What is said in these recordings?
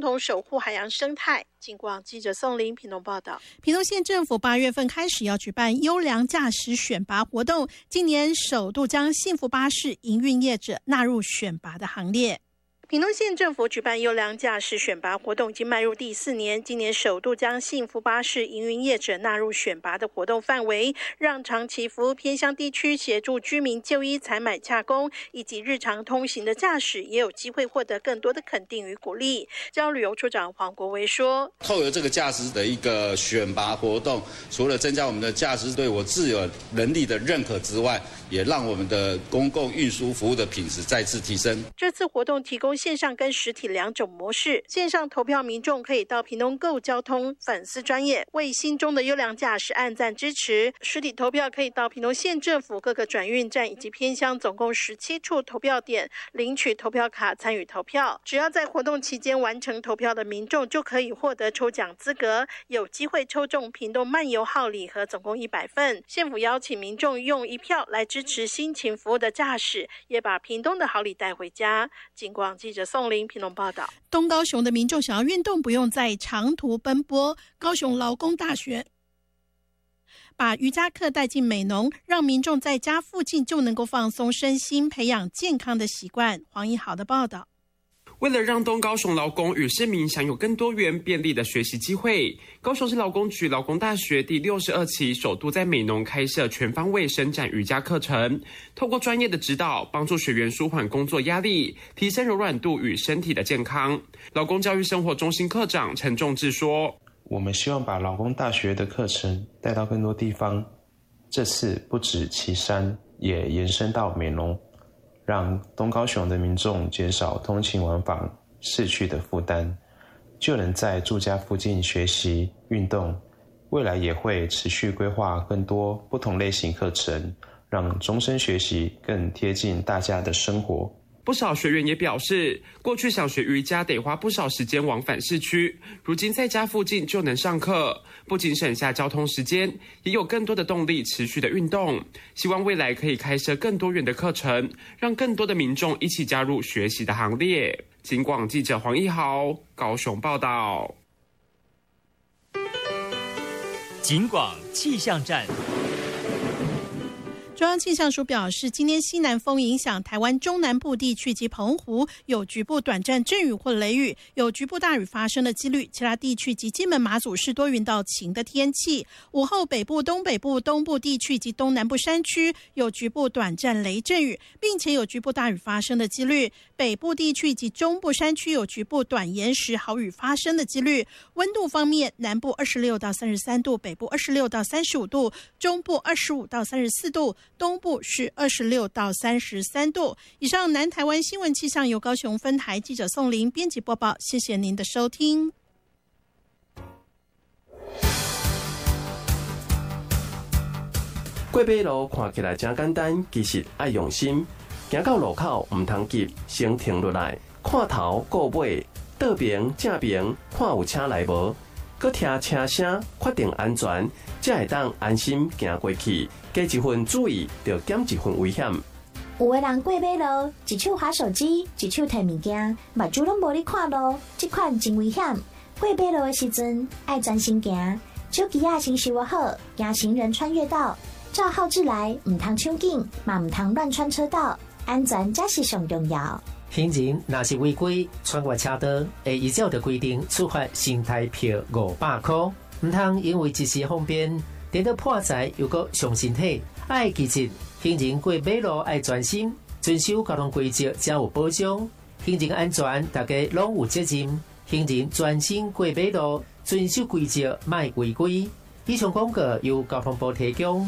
同守护海洋生态。警广记者宋玲屏东报道。 屏东县政府8月份开始要举办优良驾驶选拔活动，今年首度将幸福巴士营运业者纳入选拔的行列。 屏东县政府举办优良驾驶选拔活动已经迈入第4年，今年首度将幸福巴士营运业者纳入选拔的活动范围，让长期服务偏乡地区协助居民就医、采买、洽公以及日常通行的驾驶，也有机会获得更多的肯定与鼓励。交旅游处长黄国维说， 透过这个驾驶的一个选拔活动，除了增加我们的驾驶对我自有能力的认可之外，也让我们的公共运输服务的品质再次提升。 这次活动提供线上跟实体2种模式，线上投票民众可以到屏东购交通粉丝专页为心中的优良驾驶按赞支持，实体投票可以到屏东县政府各个转运站以及偏乡总共17处投票点领取投票卡参与投票，只要在活动期间完成投票的民众就可以获得抽奖资格，有机会抽中屏东漫游号礼盒总共100份。县府邀请民众用1票来支持辛勤服务的驾驶，也把屏东的好礼带回家。警广记者宋玲屏东报道。 东高雄的民众想要运动，不用再长途奔波，高雄劳工大学把瑜伽课带进美浓，让民众在家附近就能够放松身心，培养健康的习惯。黄一豪的报道。 为了让东高雄劳工与市民享有更多元便利的学习机会，高雄市劳工局劳工大学第62期首度在美浓开设全方位伸展瑜伽课程，透过专业的指导，帮助学员舒缓工作压力，提升柔软度与身体的健康。劳工教育生活中心课长陈仲志说， 我们希望把劳工大学的课程带到更多地方，这次不止旗山，也延伸到美浓，让东高雄的民众减少通勤往返市区的负担，就能在住家附近学习运动。未来也会持续规划更多不同类型课程，让终身学习更贴近大家的生活。 不少学员也表示，过去想学瑜伽得花不少时间往返市区，如今在家附近就能上课，不仅省下交通时间，也有更多的动力持续的运动。希望未来可以开设更多元的课程，让更多的民众一起加入学习的行列。警广记者黄一豪高雄报道。 警广气象站。 中央气象署表示，今天西南风影响台湾中南部地区及澎湖，有局部短暂阵雨或雷雨，有局部大雨发生的几率。其他地区及金门马祖是多云到晴的天气。午后北部、东北部、东部地区及东南部山区有局部短暂雷阵雨，并且有局部大雨发生的几率。北部地区及中部山区有局部短延时豪雨发生的几率。温度方面，南部26到33度，北部26到35度，中部25到34度，东部是26到33度。以上南台湾新闻气象由高雄分台记者宋玲编辑播报，谢谢您的收听。 过马路看起来真简单，其实要用心。行到路口唔通急，先停落来，看头顾尾，倒边正边看有车来无，搁听车声，确定安全，才会当安心行过去。加一份注意，就减一份危险。 有的人过马路，一手滑手机，一手摕物件，目睭拢无咧看路，这款真危险。过马路的时阵，爱专心行，手机啊先收好，行行人穿越道，照号志来，唔通抢紧，嘛唔通乱穿车道，安全才是上重要。 行人若是违规穿越车道，会依照的规定处罚新台票500块，唔通因为一时方便，颠倒破财又搁伤身体。爱记住，行人过马路爱专心，遵守交通规则才有保障。行人安全，大家拢有责任。行人专心过马路，遵守规则，莫违规。以上广告由交通部提供。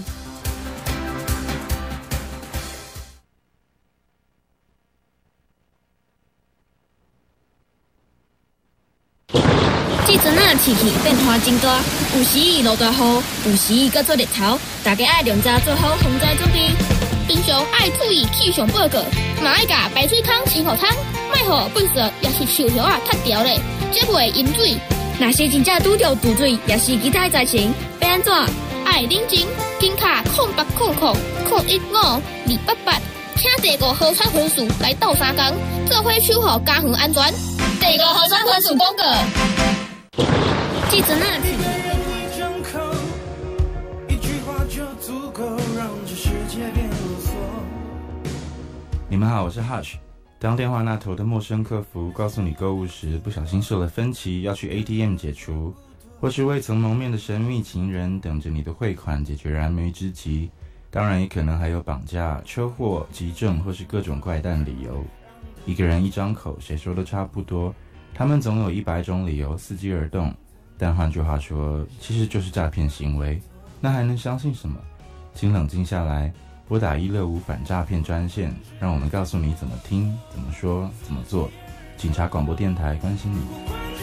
这阵啊，天气变化真大，有时伊落大雨，有时伊搁做日头，大家爱量早做好防灾准备。平常爱注意气象报告，嘛爱甲排水孔清好通，莫互粪扫也是树叶啊塌掉咧，接袂饮水。若是真正拄着堵水，也是其他灾情，要安怎？爱冷静，紧卡0800-015-288，请第5号传分数来斗3工，做伙守护家园安全。 第5核酸分数公告。记者那题。 你们好，我是 Hush。当电话那头的陌生客服告诉你购物时不小心设了分期要去 ATM 解除，或是未曾谋面的神秘情人等着你的汇款解决燃眉之急，当然也可能还有绑架、车祸、急症或是各种怪诞理由。一个人一张口，谁说都差不多，他们总有100种理由伺机而动。但换句话说，其实就是诈骗行为，那还能相信什么？请冷静下来，拨打165反诈骗专线，让我们告诉你怎么听、怎么说、怎么做。警察广播电台关心你。